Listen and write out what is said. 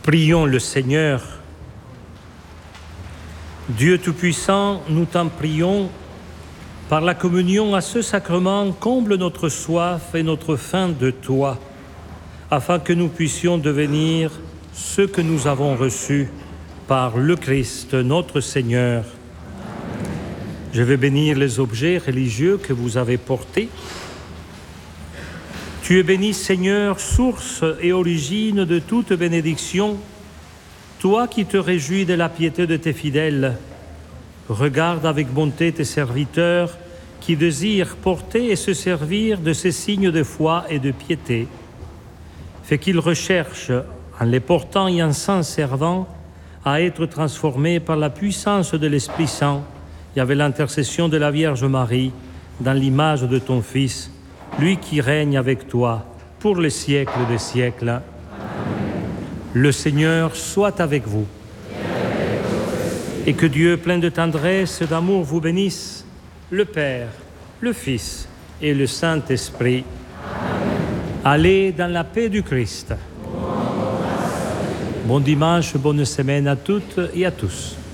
Prions le Seigneur. Dieu Tout-Puissant, nous t'en prions, par la communion à ce sacrement, comble notre soif et notre faim de toi, afin que nous puissions devenir ce que nous avons reçu par le Christ, notre Seigneur. Je vais bénir les objets religieux que vous avez portés. Tu es béni, Seigneur, source et origine de toute bénédiction. Toi qui te réjouis de la piété de tes fidèles, regarde avec bonté tes serviteurs qui désirent porter et se servir de ces signes de foi et de piété. Fais qu'ils recherchent, en les portant et en s'en servant, à être transformés par la puissance de l'Esprit Saint et avec l'intercession de la Vierge Marie dans l'image de ton Fils, lui qui règne avec toi pour les siècles des siècles. Amen. Le Seigneur soit avec vous. Et que Dieu, plein de tendresse et d'amour, vous bénisse, le Père, le Fils et le Saint-Esprit. Amen. Allez dans la paix du Christ. Bon dimanche, bonne semaine à toutes et à tous.